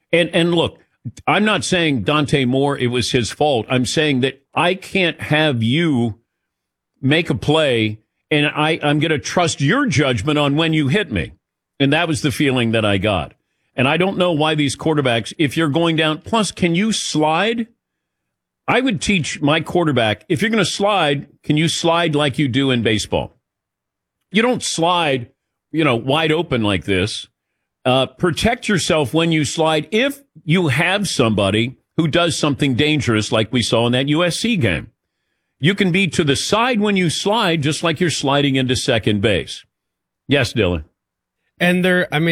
And look, I'm not saying Dante Moore, it was his fault. I'm saying that I can't have you make a play and I'm going to trust your judgment on when you hit me. And that was the feeling that I got. And I don't know why these quarterbacks, if you're going down, plus, can you slide? I would teach my quarterback, if you're going to slide, can you slide like you do in baseball? You don't slide, wide open like this. Protect yourself when you slide if you have somebody who does something dangerous like we saw in that USC game. You can be to the side when you slide, just like you're sliding into second base. Yes, Dylan. And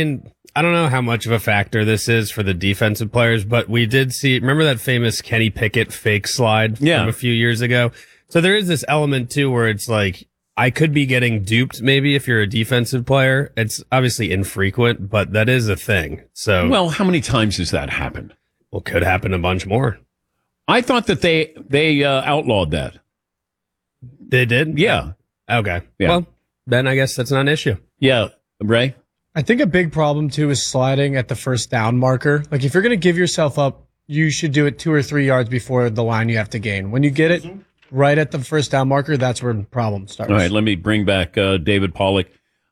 I don't know how much of a factor this is for the defensive players, but we did see, remember that famous Kenny Pickett fake slide from a few years ago? So there is this element too where it's like, I could be getting duped maybe if you're a defensive player. It's obviously infrequent, but that is a thing. So, well, how many times has that happened? Well, could happen a bunch more. I thought that they outlawed that. They did? Yeah. Okay. Yeah. Well, then I guess that's not an issue. Yeah. Ray? I think a big problem too is sliding at the first down marker. Like if you're going to give yourself up, you should do it 2 or 3 yards before the line you have to gain. When you get it right at the first down marker, that's where the problem starts. All right, let me bring back David Pollack.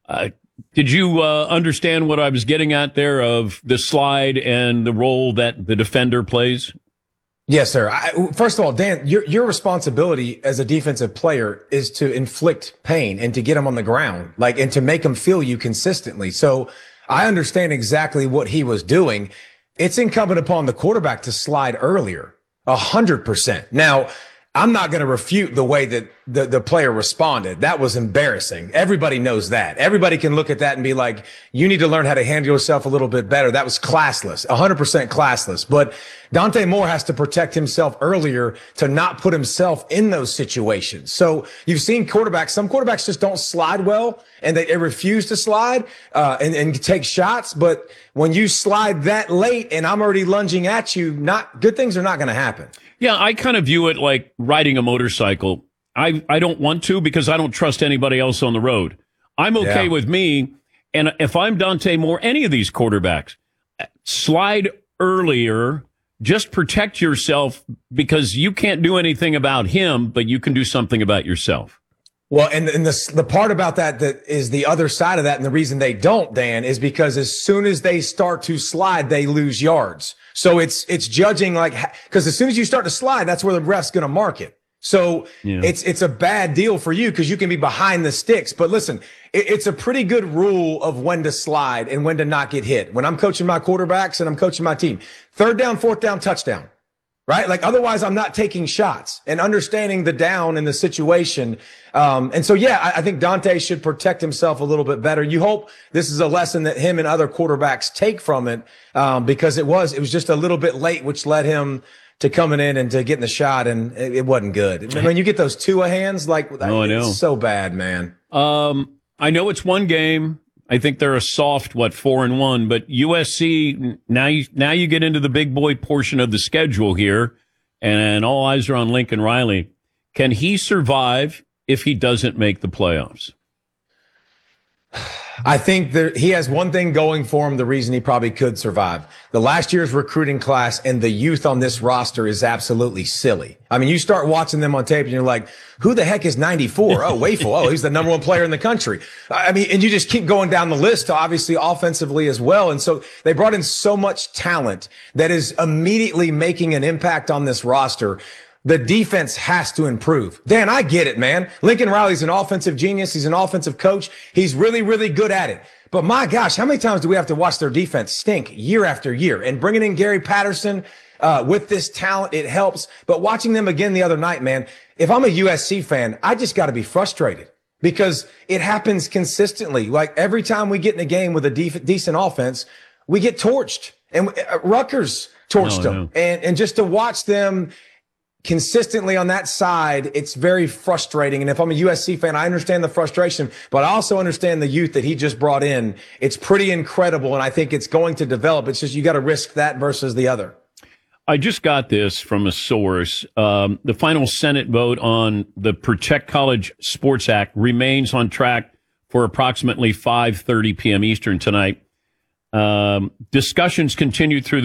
Did you understand what I was getting at there of the slide and the role that the defender plays? Yes, sir. First of all, Dan, your responsibility as a defensive player is to inflict pain and to get them on the ground, and to make them feel you consistently. So I understand exactly what he was doing. It's incumbent upon the quarterback to slide earlier, 100%. Now, I'm not going to refute the way that the player responded. That was embarrassing. Everybody knows that. Everybody can look at that and be like, you need to learn how to handle yourself a little bit better. That was classless, 100% classless. But Dante Moore has to protect himself earlier to not put himself in those situations. So you've seen quarterbacks, some quarterbacks just don't slide well and they refuse to slide and take shots. But when you slide that late and I'm already lunging at you, good things are not going to happen. Yeah, I kind of view it like riding a motorcycle. I don't want to because I don't trust anybody else on the road. I'm okay with me. And if I'm Dante Moore, any of these quarterbacks, slide earlier, just protect yourself because you can't do anything about him, but you can do something about yourself. Well, and the part about that is the other side of that, and the reason they don't, Dan, is because as soon as they start to slide, they lose yards. So it's judging because as soon as you start to slide, that's where the ref's going to mark it. So it's a bad deal for you because you can be behind the sticks. But listen, it's a pretty good rule of when to slide and when to not get hit. When I'm coaching my quarterbacks and I'm coaching my team, 3rd down, 4th down, touchdown. Right? Otherwise I'm not taking shots and understanding the down and the situation. And so, I think Dante should protect himself a little bit better. You hope this is a lesson that him and other quarterbacks take from it. Because it was just a little bit late, which led him to coming in and to getting the shot. And it wasn't good. When you get those Tua hands, I know. It's so bad, man. I know it's one game. I think they're a soft, 4-1, but USC, now you get into the big boy portion of the schedule here, and all eyes are on Lincoln Riley. Can he survive if he doesn't make the playoffs? I think he has one thing going for him, the reason he probably could survive. The last year's recruiting class and the youth on this roster is absolutely silly. I mean, you start watching them on tape and you're like, who the heck is 94? Oh, Wafel. Oh, he's the number 1 player in the country. I mean, and you just keep going down the list, obviously offensively as well. And so they brought in so much talent that is immediately making an impact on this roster. The defense has to improve. Dan, I get it, man. Lincoln Riley's an offensive genius. He's an offensive coach. He's really, really good at it. But my gosh, how many times do we have to watch their defense stink year after year? And bringing in Gary Patterson with this talent, it helps. But watching them again the other night, man, if I'm a USC fan, I just got to be frustrated because it happens consistently. Every time we get in a game with a decent offense, we get torched. And Rutgers torched them. And just to watch them consistently on that side, it's very frustrating. And if I'm a USC fan, I understand the frustration, but I also understand the youth that he just brought in. It's pretty incredible, and I think it's going to develop. It's just you got to risk that versus the other. I just got this from a source. The final Senate vote on the Protect College Sports Act remains on track for approximately 5:30 p.m. Eastern tonight. Discussions continue through